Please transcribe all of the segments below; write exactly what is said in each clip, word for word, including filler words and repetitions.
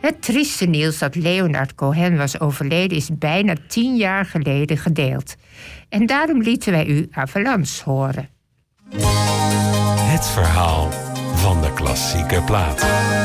Het trieste nieuws dat Leonard Cohen was overleden is bijna tien jaar geleden gedeeld. En daarom lieten wij u Avalanche horen. Het verhaal van de klassieke plaat.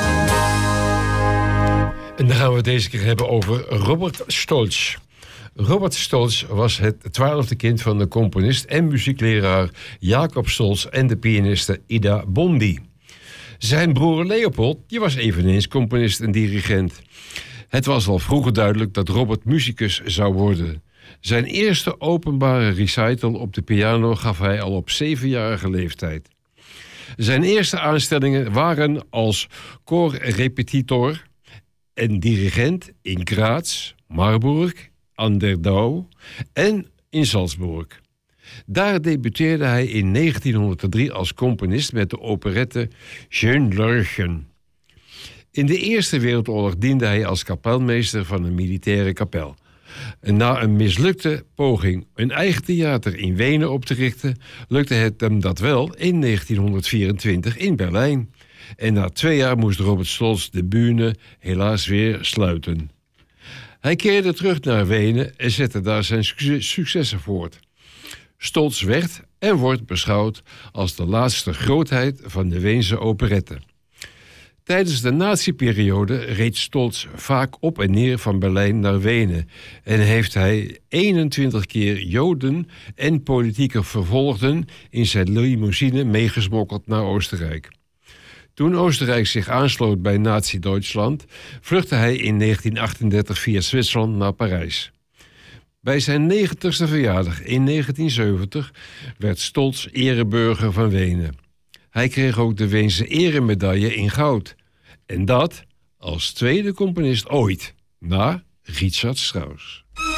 En dan gaan we het deze keer hebben over Robert Stolz. Robert Stolz was het twaalfde kind van de componist en muziekleraar Jacob Stolz en de pianiste Ida Bondi. Zijn broer Leopold die was eveneens componist en dirigent. Het was al vroeger duidelijk dat Robert muzikus zou worden. Zijn eerste openbare recital op de piano gaf hij al op zevenjarige leeftijd. Zijn eerste aanstellingen waren als koorrepetitor en dirigent in Graz, Marburg, an der Dau en in Salzburg. Daar debuteerde hij in negentienhonderddrie als componist met de operette Schönlörchen. In de Eerste Wereldoorlog diende hij als kapelmeester van een militaire kapel. En na een mislukte poging een eigen theater in Wenen op te richten, lukte het hem dat wel in negentienhonderdvierentwintig in Berlijn. En na twee jaar moest Robert Stolz de bühne helaas weer sluiten. Hij keerde terug naar Wenen en zette daar zijn successen voort. Stolz werd en wordt beschouwd als de laatste grootheid van de Weense operette. Tijdens de nazi-periode reed Stolz vaak op en neer van Berlijn naar Wenen en heeft hij eenentwintig keer Joden en politieke vervolgden in zijn limousine meegesmokkeld naar Oostenrijk. Toen Oostenrijk zich aansloot bij Nazi-Duitsland, vluchtte hij in negentien achtendertig via Zwitserland naar Parijs. Bij zijn negentigste verjaardag in negentien zeventig werd Stolz ereburger van Wenen. Hij kreeg ook de Weense eremedaille in goud. En dat als tweede componist ooit, na Richard Strauss.